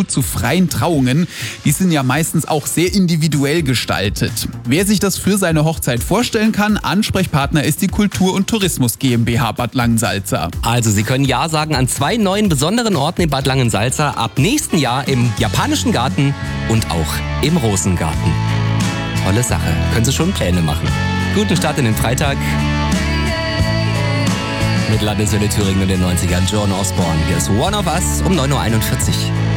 gut zu freien Trauungen. Die sind ja meistens auch sehr individuell gestaltet. Wer sich das für seine Hochzeit vorstellen kann, Ansprechpartner ist die Kultur- und Tourismus GmbH Bad Langensalza. Also Sie können Ja sagen an 2 neuen besonderen Orten in Bad Langensalza ab nächsten Jahr im Japanischen Garten und auch im Rosengarten. Tolle Sache. Können Sie schon Pläne machen. Guten Start in den Freitag. Mit Landeswelle Thüringen in den 90ern. Joan Osborne. Hier ist One of Us um 9.41 Uhr.